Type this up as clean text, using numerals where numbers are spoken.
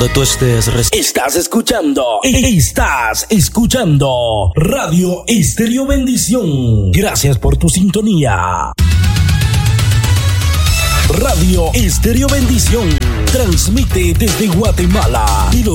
donde tú estés. Estás escuchando Radio Estéreo Bendición. Gracias por tu sintonía. Radio Estéreo Bendición transmite desde Guatemala y